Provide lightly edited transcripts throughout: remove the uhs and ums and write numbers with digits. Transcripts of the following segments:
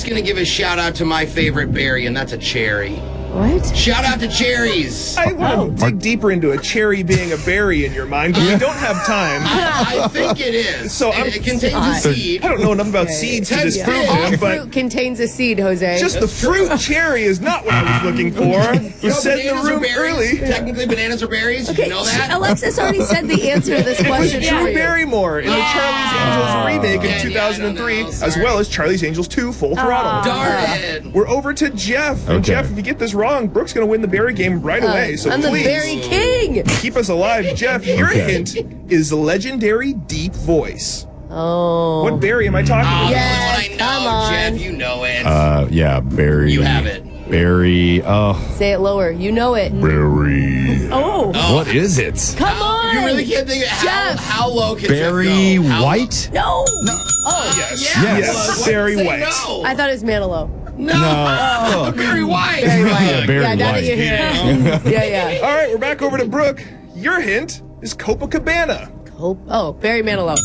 just going to give a shout out to my favorite berry, and that's a cherry. What? Shout out to cherries. I want to dig deeper into a cherry being a berry in your mind, but we don't have time. I think it is. So it contains a seed. I don't know enough about seeds to disprove All them, fruit but contains a seed, Jose. just the fruit cherry is not what I was looking for. You said in the bananas are room berries. early. Technically, bananas are berries. Did you know that? Alexis already said the answer to this It was question. Drew for you. Barrymore in the Charlie's Angels remake in Yeah, 2003, I don't know, as sorry. well as Charlie's Angels 2 Full Throttle. Darn it. We're over to Jeff. And Jeff, if you get this wrong, Brooke's going to win the berry game right away. So I'm the please berry king. keep us alive. Jeff, your hint is legendary deep voice. Oh. What berry am I talking about? Yes, I know, come on. Jeff. You know it. Yeah, berry. You have it. Berry. Say it lower. You know it. Berry. Oh. What is it? Come on. You really can't think of how low can Berry Jeff go? How White? No. Yes. Yes. Berry Say White. No. I thought it was Manilow. No. Berry White. Berry White. Yeah, Berry now that White. you hear it. Yeah. All right, we're back over to Brooke. Your hint is Copacabana. Oh, Barry Manilow.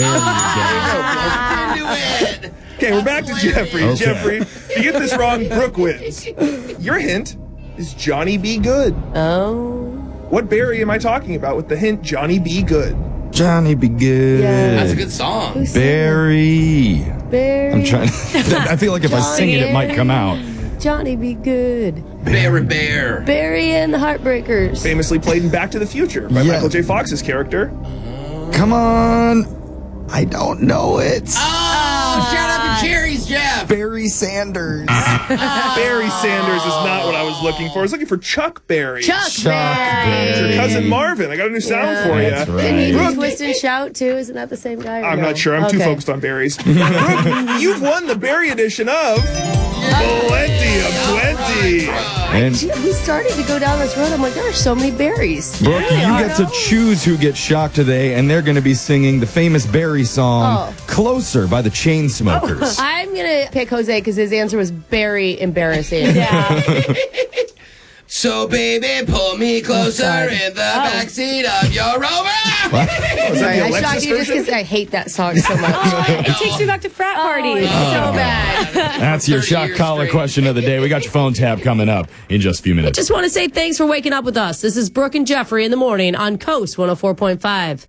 Into it. Okay, we're back to Jeffrey. Okay. Jeffrey, if you get this wrong, Brooke wins. Your hint is Johnny B. Good. Oh. What berry am I talking about with the hint Johnny B. Good? Johnny be good. Yeah. That's a good song. Who sang Berry. it? Barry. I'm trying. I feel like if I sing it, it might come out. Johnny be good. Berry Bear. Barry and the Heartbreakers. Famously played in Back to the Future by Yeah. Michael J. Fox's character. Come on. I don't know it. Oh, shout out to Cherries, Jeff. Barry Sanders. Barry Sanders is not what I was looking for. I was looking for Chuck Berry. Chuck Berry. Your cousin Marvin. I got a new sound for you. That's Didn't he right. do Twist and Shout too? Isn't that the same guy? or I'm no? not sure. I'm too Okay. focused on berries. Brooke, you've won the berry edition of Plenty of Plenty. And We started to go down this road. I'm like, there are so many berries. Brooke, you get to choose who gets shocked today, and they're going to be singing the famous Barry song, Closer by the Chainsmokers. I'm going to pick Jose because his answer was very embarrassing. Yeah. So, baby, pull me closer in the backseat of your Rover. Was that Sorry, the I Alexis shocked you just version? because I hate that song so much. It takes me back to frat parties. It's so bad. That's your 30 shock years collar straight. question of the day. We got your phone tab coming up in just a few minutes. Just want to say thanks for waking up with us. This is Brooke and Jeffrey in the morning on Coast 104.5.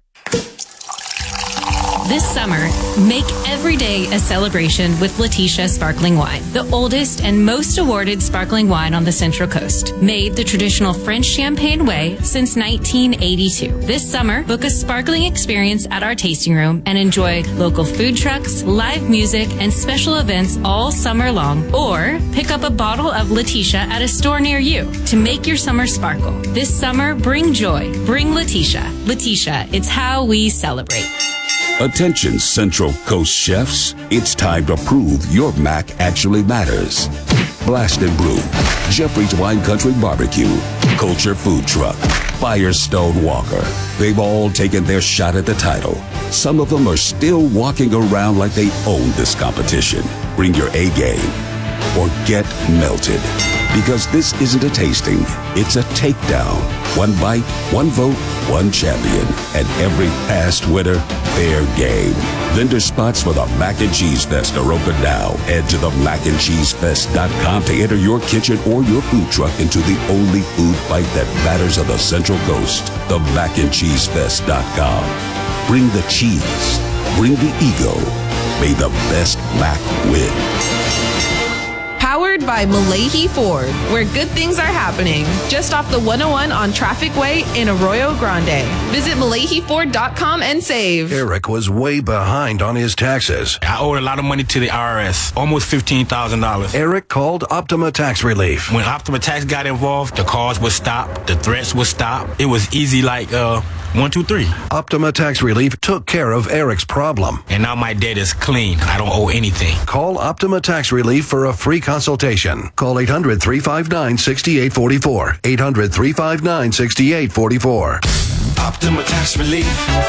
This summer, make every day a celebration with Letitia Sparkling Wine, the oldest and most awarded sparkling wine on the Central Coast. Made the traditional French champagne way since 1982. This summer, book a sparkling experience at our tasting room and enjoy local food trucks, live music, and special events all summer long. Or pick up a bottle of Letitia at a store near you to make your summer sparkle. This summer, bring joy. Bring Letitia. Letitia, it's how we celebrate. Attention Central Coast chefs, it's time to prove your mac actually matters. Blast and Brew, Jeffrey's Wine Country Barbecue, Culture Food Truck, Firestone Walker. They've all taken their shot at the title. Some of them are still walking around like they own this competition. Bring your A game or get melted. Because this isn't a tasting, it's a takedown. One bite, one vote, one champion. And every past winner, fair game. Vendor spots for the Mac and Cheese Fest are open now. Head to the macandcheesefest.com to enter your kitchen or your food truck into the only food fight that matters on the Central Coast. The macandcheesefest.com. Bring the cheese. Bring the ego. May the best Mac win. Powered by Malahi Ford, where good things are happening. Just off the 101 on Traffic Way in Arroyo Grande. Visit MalahiFord.com and save. Eric was way behind on his taxes. I owed a lot of money to the IRS, almost $15,000. Eric called Optima Tax Relief. When Optima Tax got involved, the calls would stop, the threats would stop. It was easy like 1, 2, 3. Optima Tax Relief took care of Eric's problem. And now my debt is clean. I don't owe anything. Call Optima Tax Relief for a free consultation. Call 800-359-6844. 800-359-6844. Optima Tax Relief.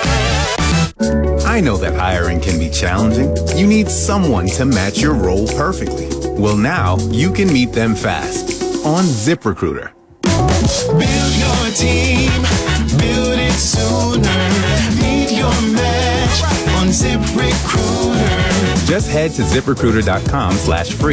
I know that hiring can be challenging. You need someone to match your role perfectly. Well, now you can meet them fast on ZipRecruiter. Build your team, build it sooner. Meet your match on ZipRecruiter. Just head to ZipRecruiter.com/free